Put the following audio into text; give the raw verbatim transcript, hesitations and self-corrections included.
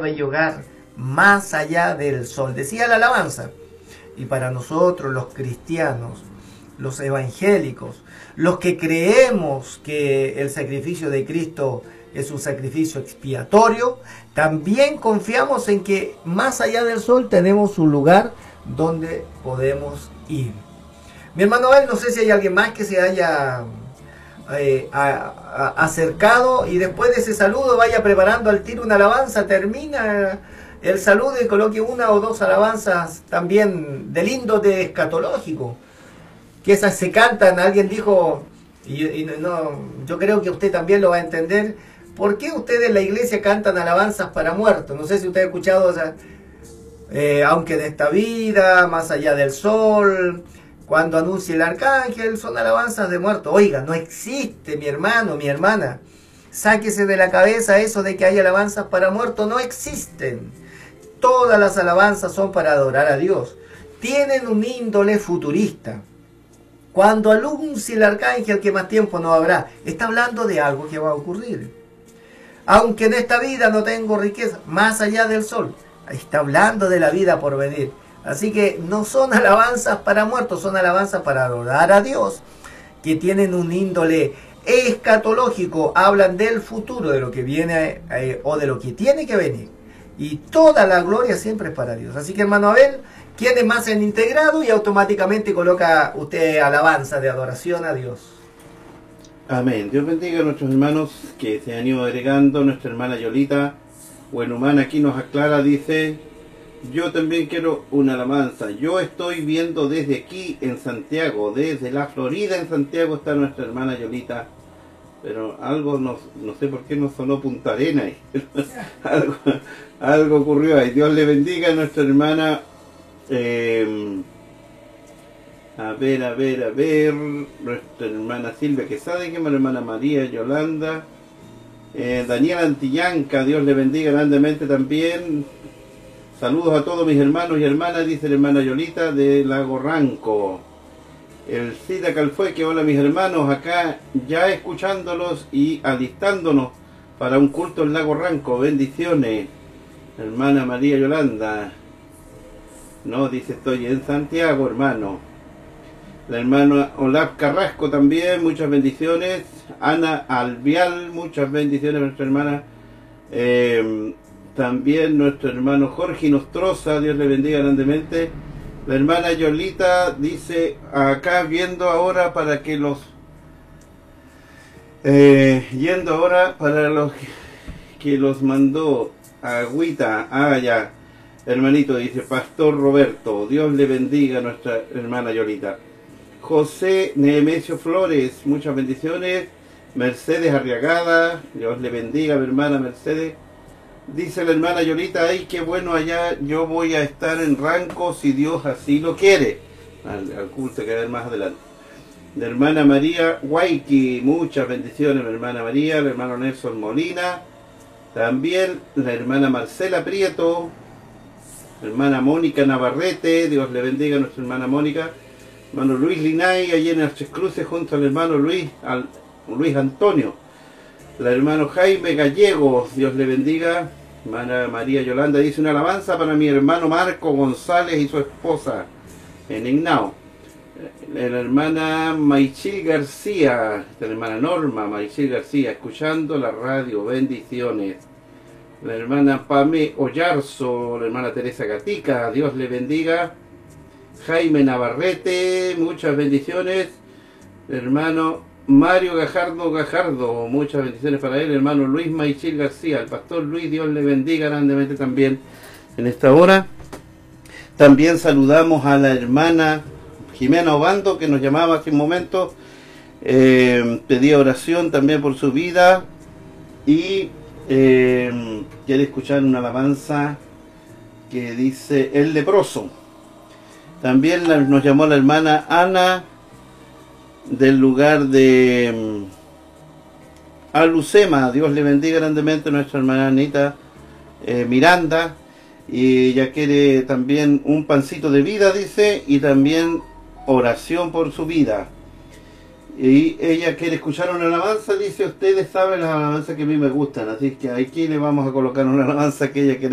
bello hogar más allá del sol. Decía la alabanza. Y para nosotros los cristianos, los evangélicos, los que creemos que el sacrificio de Cristo es un sacrificio expiatorio, también confiamos en que más allá del sol tenemos un lugar donde podemos ir. Mi hermano Abel, no sé si hay alguien más que se haya eh, a, a, acercado y después de ese saludo vaya preparando al tiro una alabanza, termina el saludo y coloque una o dos alabanzas también del índole escatológico, que esas se cantan. Alguien dijo, y, y no, yo creo que usted también lo va a entender, ¿por qué ustedes en la iglesia cantan alabanzas para muertos? No sé si usted ha escuchado, o sea, eh, aunque de esta vida, más allá del sol, cuando anuncia el arcángel, son alabanzas de muertos. Oiga, no existe, mi hermano, mi hermana, sáquese de la cabeza eso de que hay alabanzas para muertos, no existen. Todas las alabanzas son para adorar a Dios. Tienen un índole futurista. Cuando anuncie el arcángel que más tiempo no habrá, está hablando de algo que va a ocurrir. Aunque en esta vida no tengo riqueza, más allá del sol, está hablando de la vida por venir. Así que no son alabanzas para muertos, son alabanzas para adorar a Dios, que tienen un índole escatológico, hablan del futuro, de lo que viene eh, o de lo que tiene que venir. Y toda la gloria siempre es para Dios. Así que, hermano Abel, quede más en integrado y automáticamente coloca usted alabanza de adoración a Dios. Amén. Dios bendiga a nuestros hermanos que se han ido agregando. Nuestra hermana Yolita, buena humana, aquí nos aclara, dice: yo también quiero una alabanza. Yo estoy viendo desde aquí en Santiago, desde la Florida en Santiago está nuestra hermana Yolita. Pero algo, no, no sé por qué nos sonó Punta Arenas. algo, algo ocurrió ahí. Dios le bendiga a nuestra hermana. Eh, a ver, a ver, a ver. Nuestra hermana Silvia Quesada, que mi hermana María Yolanda. Eh, Daniel Antillanca, Dios le bendiga grandemente también. Saludos a todos mis hermanos y hermanas, dice la hermana Yolita de Lago Ranco. El Cida Calfueque, hola mis hermanos, acá ya escuchándolos y alistándonos para un culto en Lago Ranco, bendiciones. Hermana María Yolanda, no, dice estoy en Santiago, hermano. La hermana Olaf Carrasco también, muchas bendiciones. Ana Albial, muchas bendiciones a nuestra hermana. Eh, también nuestro hermano Jorge Nostroza, Dios le bendiga grandemente. La hermana Yolita dice, acá viendo ahora para que los... Eh, yendo ahora para los que los mandó agüita. Ah, ya. Hermanito, dice Pastor Roberto. Dios le bendiga a nuestra hermana Yolita. José Nemesio Flores, muchas bendiciones. Mercedes Arriagada, Dios le bendiga, mi hermana Mercedes. Dice la hermana Yolita, ay, qué bueno allá, yo voy a estar en Ranco si Dios así lo quiere. Al, al culto que va a ver más adelante. La hermana María Guayqui, muchas bendiciones, mi hermana María. El hermano Nelson Molina. También la hermana Marcela Prieto. La hermana Mónica Navarrete, Dios le bendiga a nuestra hermana Mónica. Hermano Luis Linay, allí en las Tres Cruces, junto al hermano Luis, al, Luis Antonio. El hermano Jaime Gallegos, Dios le bendiga. Hermana María Yolanda dice una alabanza para mi hermano Marco González y su esposa en Ignao. La hermana Maichil García, la hermana Norma Maichil García, escuchando la radio, bendiciones. La hermana Pame Ollarzo, la hermana Teresa Gatica, Dios le bendiga. Jaime Navarrete, muchas bendiciones. El hermano Mario Gajardo Gajardo, muchas bendiciones para él. El hermano Luis Maichil García, el pastor Luis, Dios le bendiga grandemente también en esta hora. También saludamos a la hermana Jimena Obando, que nos llamaba hace un momento. Eh, pedía oración también por su vida. Y eh, quiere escuchar una alabanza que dice El Leproso. También la, nos llamó la hermana Ana del lugar de um, Alucema. Dios le bendiga grandemente a nuestra hermana Anita eh, Miranda. Y ella quiere también un pancito de vida, dice, y también oración por su vida. Y ella quiere escuchar una alabanza, dice, ustedes saben las alabanzas que a mí me gustan, así que aquí le vamos a colocar una alabanza que ella quiere